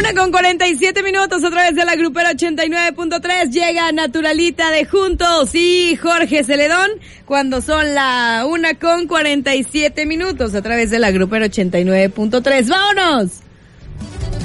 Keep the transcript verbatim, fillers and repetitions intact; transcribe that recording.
Una con cuarenta y siete minutos a través de la Grupera ochenta y nueve punto tres. Llega Naturalita de Juntos y Jorge Celedón cuando son la una con cuarenta y siete minutos a través de la Grupera ochenta y nueve punto tres. ¡Vámonos!